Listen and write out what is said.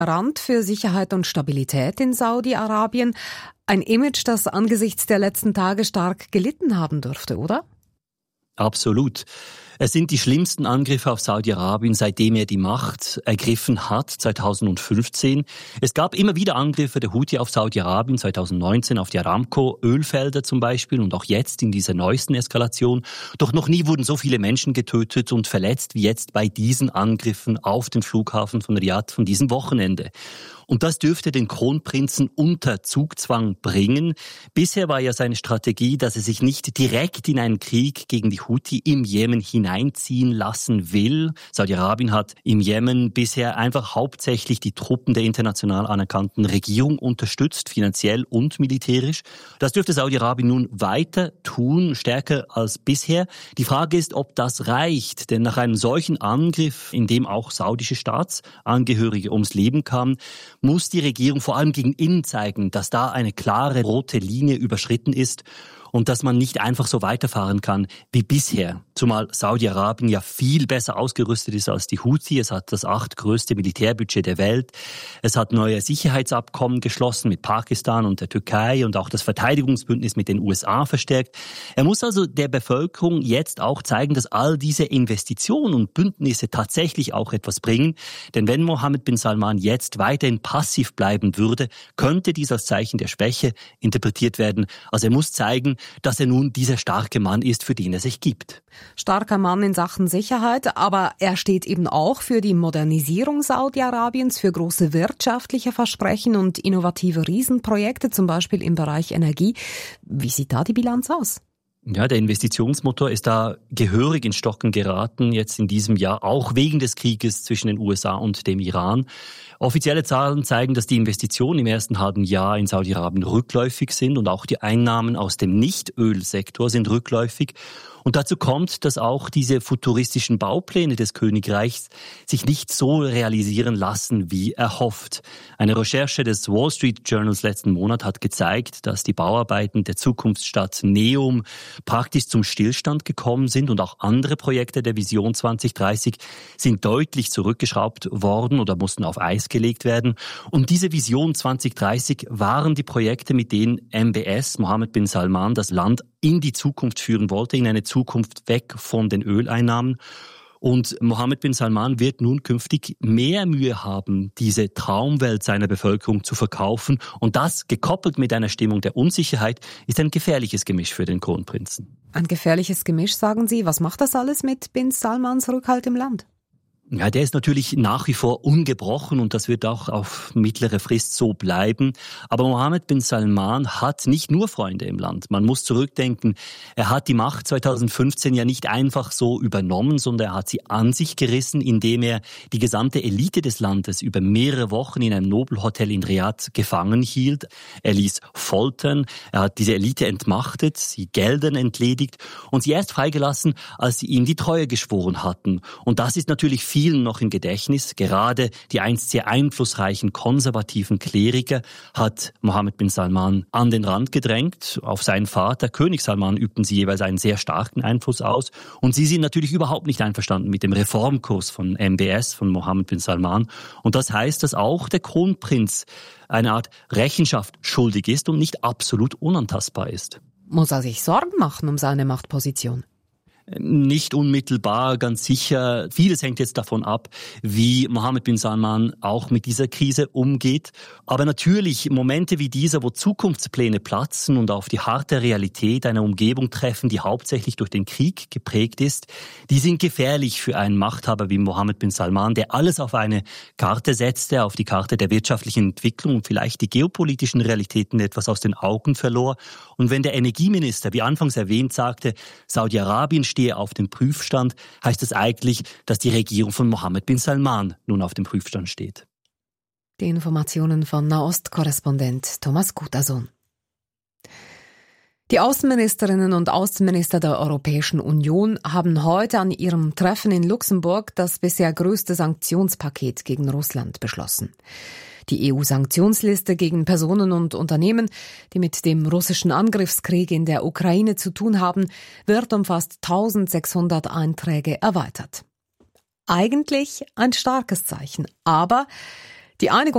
Garant für Sicherheit und Stabilität in Saudi-Arabien. Ein Image, das angesichts der letzten Tage stark gelitten haben dürfte, oder? Absolut. Es sind die schlimmsten Angriffe auf Saudi-Arabien, seitdem er die Macht ergriffen hat, 2015. Es gab immer wieder Angriffe der Houthi auf Saudi-Arabien, 2019 auf die Aramco-Ölfelder zum Beispiel und auch jetzt in dieser neuesten Eskalation. Doch noch nie wurden so viele Menschen getötet und verletzt wie jetzt bei diesen Angriffen auf den Flughafen von Riyadh von diesem Wochenende. Und das dürfte den Kronprinzen unter Zugzwang bringen. Bisher war ja seine Strategie, dass er sich nicht direkt in einen Krieg gegen die Houthi im Jemen hineinziehen lassen will. Saudi-Arabien hat im Jemen bisher einfach hauptsächlich die Truppen der international anerkannten Regierung unterstützt, finanziell und militärisch. Das dürfte Saudi-Arabien nun weiter tun, stärker als bisher. Die Frage ist, ob das reicht, denn nach einem solchen Angriff, in dem auch saudische Staatsangehörige ums Leben kamen, muss die Regierung vor allem gegen innen zeigen, dass da eine klare rote Linie überschritten ist und dass man nicht einfach so weiterfahren kann wie bisher. Zumal Saudi-Arabien ja viel besser ausgerüstet ist als die Houthi. Es hat das 8. größte Militärbudget der Welt. Es hat neue Sicherheitsabkommen geschlossen mit Pakistan und der Türkei und auch das Verteidigungsbündnis mit den USA verstärkt. Er muss also der Bevölkerung jetzt auch zeigen, dass all diese Investitionen und Bündnisse tatsächlich auch etwas bringen. Denn wenn Mohammed bin Salman jetzt weiterhin passiv bleiben würde, könnte dies als Zeichen der Schwäche interpretiert werden. Also er muss zeigen, dass er nun dieser starke Mann ist, für den er sich gibt. Starker Mann in Sachen Sicherheit, aber er steht eben auch für die Modernisierung Saudi-Arabiens, für große wirtschaftliche Versprechen und innovative Riesenprojekte, zum Beispiel im Bereich Energie. Wie sieht da die Bilanz aus? Ja, der Investitionsmotor ist da gehörig ins Stocken geraten, jetzt in diesem Jahr, auch wegen des Krieges zwischen den USA und dem Iran. Offizielle Zahlen zeigen, dass die Investitionen im ersten halben Jahr in Saudi-Arabien rückläufig sind und auch die Einnahmen aus dem Nicht-Ölsektor sind rückläufig. Und dazu kommt, dass auch diese futuristischen Baupläne des Königreichs sich nicht so realisieren lassen, wie erhofft. Eine Recherche des Wall Street Journals letzten Monat hat gezeigt, dass die Bauarbeiten der Zukunftsstadt Neom praktisch zum Stillstand gekommen sind und auch andere Projekte der Vision 2030 sind deutlich zurückgeschraubt worden oder mussten auf Eis gelegt werden. Und diese Vision 2030 waren die Projekte, mit denen MBS, Mohammed bin Salman, das Land in die Zukunft führen wollte, in eine Zukunft weg von den Öleinnahmen. Und Mohammed bin Salman wird nun künftig mehr Mühe haben, diese Traumwelt seiner Bevölkerung zu verkaufen. Und das, gekoppelt mit einer Stimmung der Unsicherheit, ist ein gefährliches Gemisch für den Kronprinzen. Ein gefährliches Gemisch, sagen Sie. Was macht das alles mit bin Salmans Rückhalt im Land? Ja, der ist natürlich nach wie vor ungebrochen und das wird auch auf mittlere Frist so bleiben. Aber Mohammed bin Salman hat nicht nur Freunde im Land. Man muss zurückdenken, er hat die Macht 2015 ja nicht einfach so übernommen, sondern er hat sie an sich gerissen, indem er die gesamte Elite des Landes über mehrere Wochen in einem Nobelhotel in Riyadh gefangen hielt. Er ließ foltern, er hat diese Elite entmachtet, sie Geldern entledigt und sie erst freigelassen, als sie ihm die Treue geschworen hatten. Und das ist natürlich vielen noch im Gedächtnis. Gerade die einst sehr einflussreichen konservativen Kleriker hat Mohammed bin Salman an den Rand gedrängt. Auf seinen Vater, König Salman, übten sie jeweils einen sehr starken Einfluss aus. Und sie sind natürlich überhaupt nicht einverstanden mit dem Reformkurs von MBS, von Mohammed bin Salman. Und das heißt, dass auch der Kronprinz eine Art Rechenschaft schuldig ist und nicht absolut unantastbar ist. Muss er sich Sorgen machen um seine Machtposition? Nicht unmittelbar, ganz sicher. Vieles hängt jetzt davon ab, wie Mohammed bin Salman auch mit dieser Krise umgeht. Aber natürlich Momente wie dieser, wo Zukunftspläne platzen und auf die harte Realität einer Umgebung treffen, die hauptsächlich durch den Krieg geprägt ist, die sind gefährlich für einen Machthaber wie Mohammed bin Salman, der alles auf eine Karte setzte, auf die Karte der wirtschaftlichen Entwicklung und vielleicht die geopolitischen Realitäten etwas aus den Augen verlor. Und wenn der Energieminister, wie anfangs erwähnt, sagte, Saudi-Arabien stehe auf dem Prüfstand, heißt es eigentlich, dass die Regierung von Mohammed bin Salman nun auf dem Prüfstand steht. Die Informationen von Nahost-Korrespondent Thomas Gutasohn. Die Außenministerinnen und Außenminister der Europäischen Union haben heute an ihrem Treffen in Luxemburg das bisher größte Sanktionspaket gegen Russland beschlossen. Die EU-Sanktionsliste gegen Personen und Unternehmen, die mit dem russischen Angriffskrieg in der Ukraine zu tun haben, wird um fast 1600 Einträge erweitert. Eigentlich ein starkes Zeichen, aber die Einigung